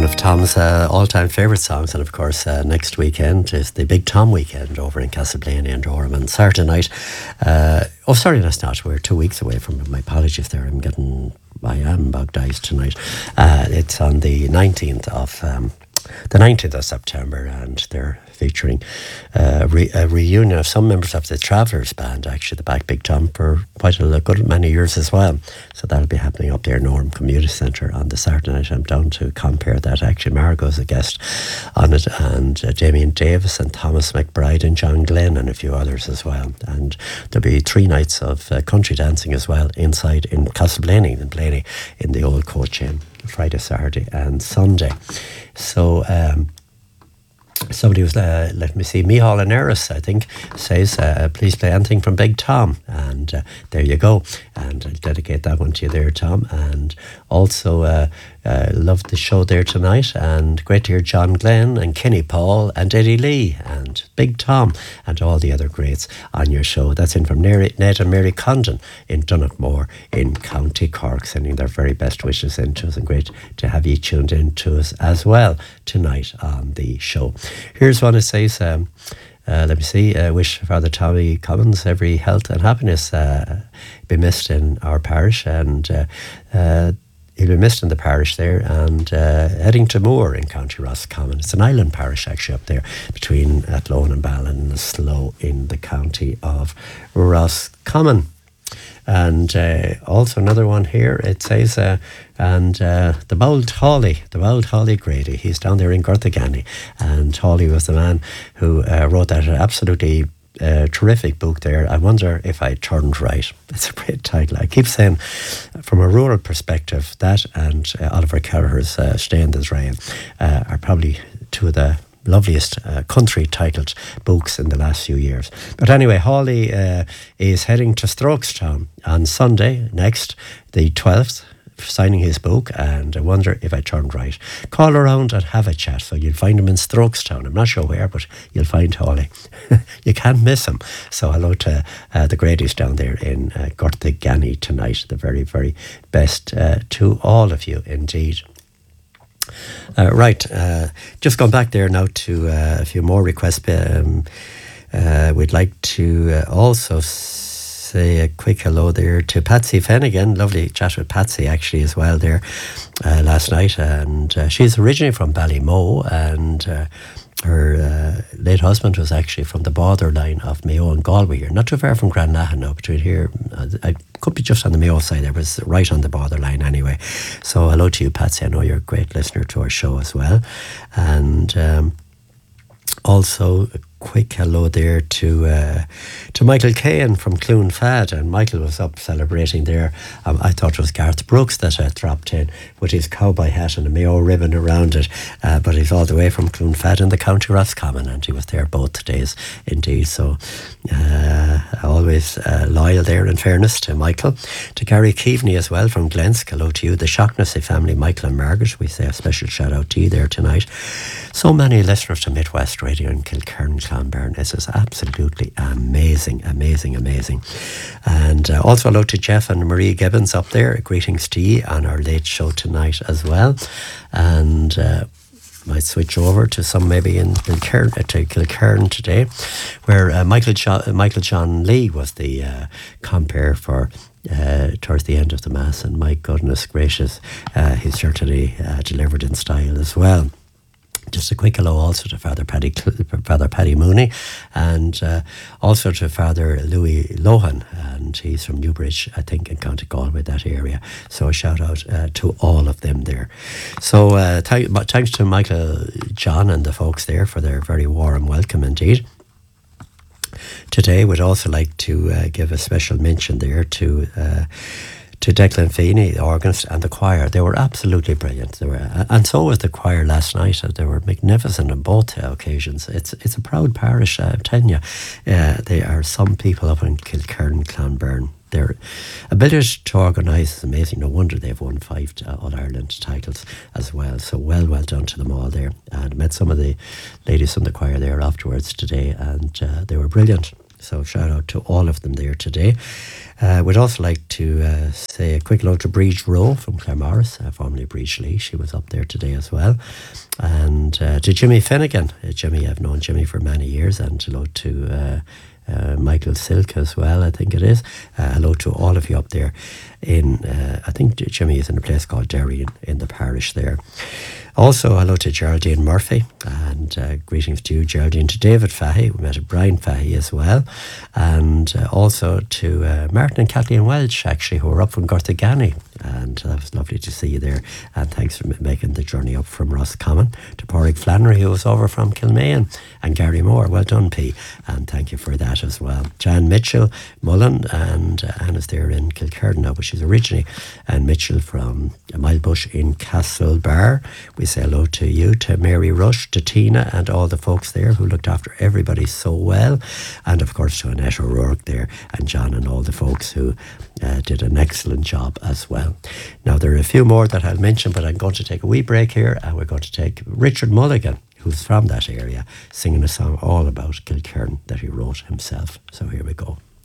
of Tom's all-time favourite songs, and of course next weekend is the Big Tom weekend over in Castleblaney and Durham on Saturday night. Sorry, that's not. We're 2 weeks away from it. My apologies there. I am bug-eyed tonight. It's on the 19th of September, and they're featuring a reunion of some members of the Travellers Band, actually, the back Big Tom, for quite a good many years as well. So that'll be happening up there in Norham Community Centre on the Saturday night. I'm down to compare that. Actually, Margot's a guest on it, and Damien Davis and Thomas McBride and John Glenn and a few others as well. And there'll be 3 nights of country dancing as well inside in Castleblaney and Blaney in the old coach inn, Friday, Saturday and Sunday. So somebody was, let me see, Mihal and Eris, I think, says, please play anything from Big Tom. And there you go. And I'll dedicate that one to you there, Tom. And also, loved the show there tonight. And great to hear John Glenn and Kenny Paul and Eddie Lee and Big Tom and all the other greats on your show. That's in from Ned and Mary Condon in Donaghmore in County Cork, sending their very best wishes in to us. And great to have you tuned in to us as well tonight on the show. Here's one that says, let me see, wish Father Tommy Cummins every health and happiness, be missed in our parish, and he'll be missed in the parish there, and heading to Moore in County Roscommon. It's an island parish actually up there between Athlone and Ballin and Slough in the county of Roscommon. And also another one here, it says, the Bold Hawley Grady, he's down there in Gortagany, and Hawley was the man who wrote that absolutely terrific book there. I wonder if I turned right. It's a great title. I keep saying, from a rural perspective, that and Oliver Kelleher's Stay in the Rain are probably two of the loveliest country titled books in the last few years. But anyway, Hawley is heading to Strokestown on Sunday next, the 12th, signing his book, and I wonder if I turned right. Call around and have a chat. So you'll find him in Strokestown. I'm not sure where, but you'll find Hawley. You can't miss him. So hello to the Grady's down there in Gortagany tonight. The very, very best to all of you indeed. Right, just going back there now to a few more requests. We'd like to also say a quick hello there to Patsy Fennigan. Lovely chat with Patsy actually as well there last night, and she's originally from Ballymoe, and her late husband was actually from the borderline of Mayo and Galway here, not too far from Granlahan now, between here. I could be just on the Mayo side there, but it's right on the borderline anyway. So hello to you, Patsy. I know you're a great listener to our show as well. And also a quick hello there to Michael Cahan from Cloonfad, and Michael was up celebrating there. I thought it was Garth Brooks that dropped in with his cowboy hat and a Mayo ribbon around it, but he's all the way from Cloonfad in the County Roscommon, and he was there both days indeed. So always loyal there, in fairness to Michael. To Gary Keaveney as well from Glensk, hello to you. The Shaughnessy family, Michael and Margaret, we say a special shout out to you there tonight. So many listeners to Midwest Radio in Kilkerran, Clonberne. This is absolutely amazing. And also hello to Jeff and Marie Gibbons up there. Greetings to you on our late show tonight as well. And might switch over to some maybe in Kilkerran today, where Michael John Lee was the compere for towards the end of the Mass, and my goodness gracious, he certainly delivered in style as well. Just a quick hello also to Father Paddy Mooney, and also to Father Louis Lohan, and he's from Newbridge, I think, in County Galway, that area. So a shout out to all of them there. So thanks to Michael John and the folks there for their very warm welcome indeed. Today we'd also like to give a special mention there to Declan Feeney, the organist, and the choir. They were absolutely brilliant. And so was the choir last night. They were magnificent on both occasions. It's a proud parish, I'm telling you. They are some people up in Kilkerran, Clonberne. Their ability to organise is amazing. No wonder they've won 5 All-Ireland titles as well. So well done to them all there. And met some of the ladies from the choir there afterwards today, and they were brilliant. So shout out to all of them there today. We'd also like to say a quick hello to Breege Rowe from Claremorris, formerly Breege Lee. She was up there today as well. And to Jimmy Finnegan. Jimmy, I've known Jimmy for many years. And hello to Michael Silk as well, I think it is. Hello to all of you up there in, I think Jimmy is in a place called Derry in the parish there. Also, hello to Geraldine Murphy, and greetings to you, Geraldine, to David Fahy. We met Brian Fahy as well, and also to Martin and Kathleen Welch, actually, who are up from Gortagani, and that was lovely to see you there, and thanks for making the journey up from Roscommon. To Pádraig Flannery, who was over from Kilmaine, and Gary Moore, well done, P, and thank you for that as well. Jan Mitchell, Mullen, and Anna's there in Kilkerran now, but she's originally Anne Mitchell from Milebush in Castlebar. We say hello to you, to Mary Rush, to Tina, and all the folks there who looked after everybody so well, and of course to Annette O'Rourke there, and John and all the folks who did an excellent job as well. Now there are a few more that I'll mention, but I'm going to take a wee break here, and we're going to take Richard Mulligan, who's from that area, singing a song all about Kilkerran that he wrote himself. So here we go.